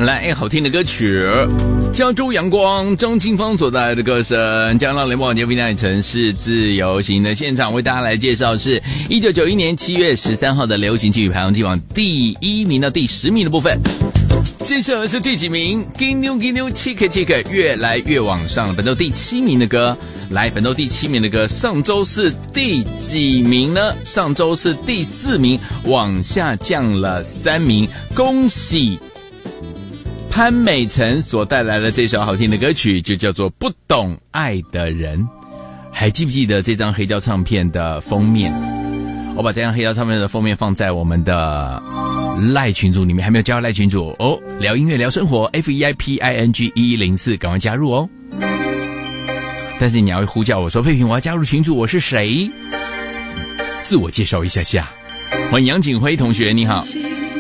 来好听的歌曲，加州阳光张清芳所带来的歌声，将让联播网节目在城市自由行的现场为大家来介绍是1991年7月13号的流行金曲排行榜第1名到第10名的部分。接下来是第几名？金牛7K 越来越往上了，本周第7名的歌。来，本周第7名的歌，上周是第几名呢？上周是第4名，往下降了3名。恭喜潘美辰所带来的这首好听的歌曲，就叫做《不懂爱的人》。还记不记得这张黑胶唱片的封面？我把这张黑胶唱片的封面放在我们的赖群组里面，还没有加入赖群组哦，聊音乐聊生活 FEIPING1104，赶快加入哦。但是你要呼叫我说，废品，我要加入群组，我是谁？自我介绍一下下。欢迎杨景辉同学，你好。